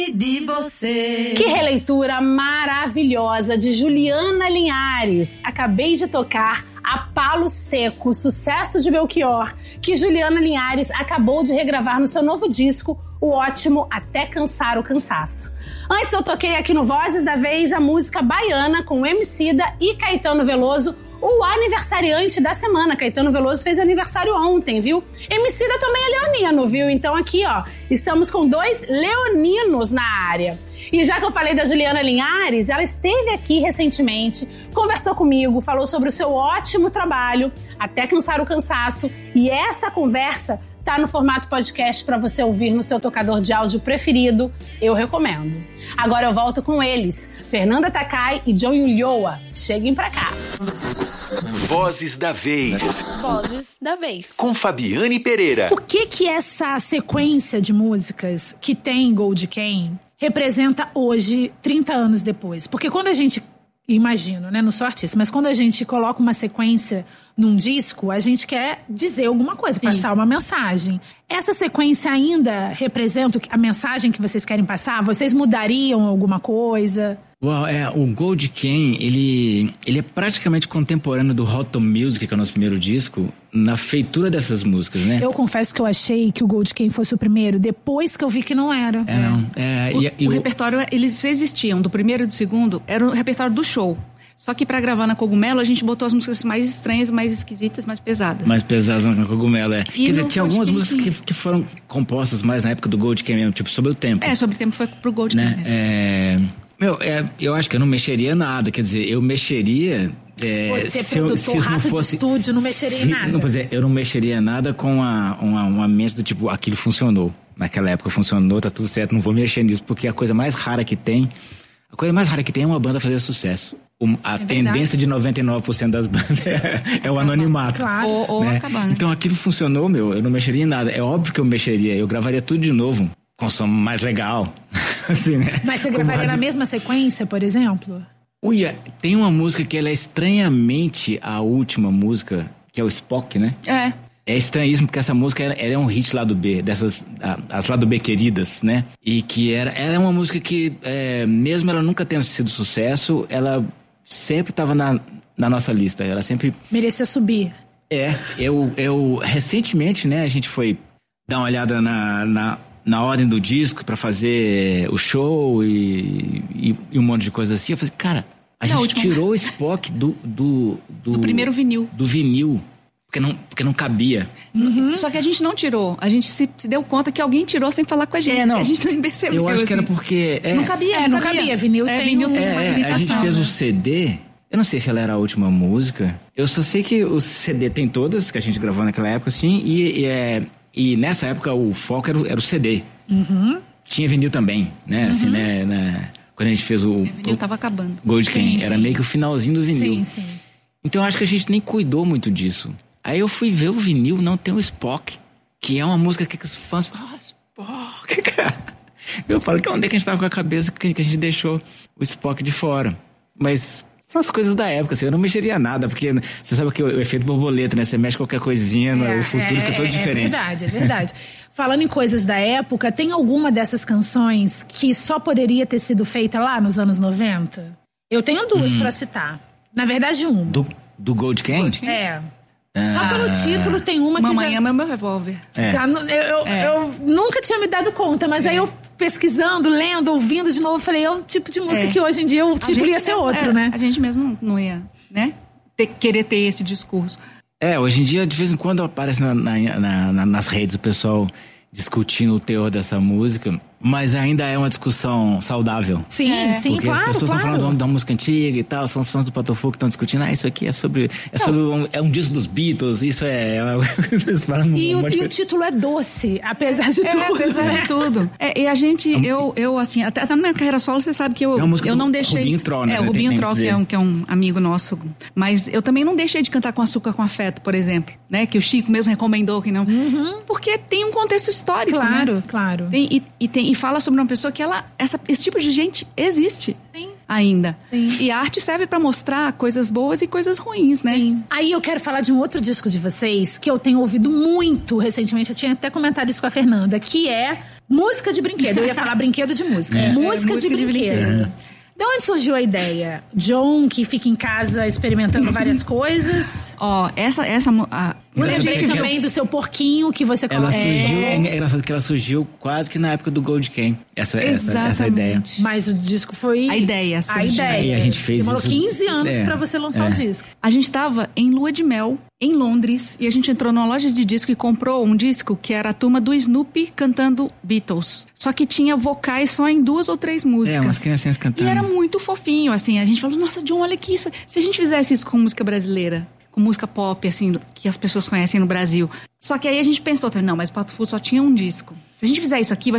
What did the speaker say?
De você. Que releitura maravilhosa de Juliana Linhares. Acabei de tocar A Palo Seco, sucesso de Belchior, que Juliana Linhares acabou de regravar no seu novo disco, o ótimo Até Cansar o Cansaço. Antes eu toquei aqui no Vozes da Vez a música Baiana com Emicida e Caetano Veloso, o aniversariante da semana. Caetano Veloso fez aniversário ontem, viu? Emicida também é leonino, viu? Então aqui, ó, estamos com 2 leoninos na área. E já que eu falei da Juliana Linhares, ela esteve aqui recentemente, conversou comigo, falou sobre o seu ótimo trabalho, Até Cansar o Cansaço, e essa conversa tá no formato podcast para você ouvir no seu tocador de áudio preferido. Eu recomendo. Agora eu volto com eles, Fernanda Takai e John Ulloa. Cheguem pra cá. Vozes da Vez. Vozes da Vez. Com Fabiane Pereira. O que essa sequência de músicas que tem Gold Chain representa hoje, 30 anos depois? Porque quando a gente, imagino, né, não sou artista, mas quando a gente coloca uma sequência num disco, a gente quer dizer alguma coisa, passar uma mensagem. Essa sequência ainda representa a mensagem que vocês querem passar? Vocês mudariam alguma coisa? O Gold Chain, ele é praticamente contemporâneo do Hot Music, que é o nosso primeiro disco, na feitura dessas músicas, né? Eu confesso que eu achei que o Gold Chain fosse o primeiro, depois que eu vi que não era. O repertório, eles existiam, do primeiro e do segundo, era o repertório do show. Só que pra gravar na Cogumelo, a gente botou as músicas mais estranhas, mais esquisitas, mais pesadas. Mais pesadas na Cogumelo, é. E quer dizer, tinha algumas músicas que foram compostas mais na época do Gold Chain mesmo, tipo Sobre o Tempo. Sobre o Tempo foi pro Gold Chain. Né? Eu acho que eu não mexeria nada, quer dizer, eu mexeria... Você, produtor, rato de estúdio, não mexeria em nada. Eu não mexeria nada com uma mente do tipo, aquilo funcionou. Naquela época funcionou, tá tudo certo, não vou mexer nisso, porque a coisa mais rara que tem é uma banda fazer sucesso. A tendência de 99% das bandas é o anonimato. Claro. Ou né? acabar. Né? Então aquilo funcionou, eu não mexeria em nada. É óbvio que eu mexeria, eu gravaria tudo de novo, com som mais legal. Assim, né? Mas você gravaria na mesma sequência, por exemplo? Tem uma música que ela é estranhamente a última música, que é o Spock, né? É estranhíssimo, porque essa música ela é um hit lado B, as lado B queridas, né? E que ela é uma música que, mesmo ela nunca tendo sido sucesso, ela sempre estava na nossa lista, ela sempre... Merecia subir. Eu recentemente, né, a gente foi dar uma olhada na ordem do disco pra fazer o show e um monte de coisa assim. Eu falei, cara, a gente tirou o Spock do primeiro vinil. Do vinil. Porque não cabia. Só que a gente não tirou. A gente se deu conta que alguém tirou sem falar com a gente. A gente nem percebeu. Eu acho que era porque... Não cabia, não cabia. Vinil tem uma limitação. A gente fez o CD... Eu não sei se ela era a última música. Eu só sei que o CD tem todas, que a gente gravou naquela época, assim. E nessa época o foco era o CD. Tinha vinil também, né? Assim, né? Quando a gente fez o vinil tava acabando. Gold Chain. Era meio que o finalzinho do vinil. Sim. Então eu acho que a gente nem cuidou muito disso. Aí eu fui ver o vinil, não tem o Spock, que é uma música que os fãs falam, Spock, cara. Eu falo que onde é que a gente tava com a cabeça que a gente deixou o Spock de fora. Mas são as coisas da época, assim, eu não mexeria nada, porque você sabe que o efeito borboleta, né? Você mexe qualquer coisinha, o futuro fica todo diferente. É verdade. Falando em coisas da época, tem alguma dessas canções que só poderia ter sido feita lá nos anos 90? Eu tenho 2 pra citar. Na verdade, uma. Do Gold Chain? Só pelo título tem uma que Mamãe ama meu revólver. Eu nunca tinha me dado conta, mas aí eu pesquisando, lendo, ouvindo de novo, falei, é um tipo de música que hoje em dia o título ia ser outro, né? A gente mesmo não ia, né? Querer ter esse discurso. Hoje em dia, de vez em quando aparece nas redes o pessoal discutindo o teor dessa música, mas ainda é uma discussão saudável. Sim, porque claro, as pessoas estão falando da música antiga e tal, são os fãs do Patofu que estão discutindo, isso aqui é um disco dos Beatles, isso e o título é doce, apesar de tudo. Apesar de tudo. E a gente, eu assim, até na minha carreira solo, você sabe que eu não deixei... Rubinho Tro, né? O Rubinho Tro, que é um amigo nosso, mas eu também não deixei de cantar Com Açúcar com Afeto, por exemplo, né? Que o Chico mesmo recomendou que não... Porque tem um contexto histórico, Claro. E fala sobre uma pessoa que esse tipo de gente existe ainda. Sim. E a arte serve pra mostrar coisas boas e coisas ruins, né? Sim. Aí eu quero falar de um outro disco de vocês que eu tenho ouvido muito recentemente, eu tinha até comentado isso com a Fernanda, que é Música de brinquedo. Eu ia falar brinquedo de música. Música de brinquedo. De onde surgiu a ideia? John, que fica em casa experimentando várias coisas. Lembrei também do seu porquinho que você colocou. É engraçado que ela surgiu quase que na época do Gold Can. Essa ideia. Mas o disco foi... A ideia. E a gente fez demorou 15 anos pra você lançar o disco. A gente estava em lua de mel, em Londres, e a gente entrou numa loja de disco e comprou um disco que era a turma do Snoopy cantando Beatles. Só que tinha vocais só em 2 ou 3 músicas. Umas criancinhas cantando. E era muito fofinho, assim. A gente falou, nossa, John, olha que isso. Se a gente fizesse isso com música brasileira, com música pop, assim, que as pessoas conhecem no Brasil. Só que aí a gente pensou, não, mas Pato Fu só tinha um disco. Se a gente fizer isso aqui, vai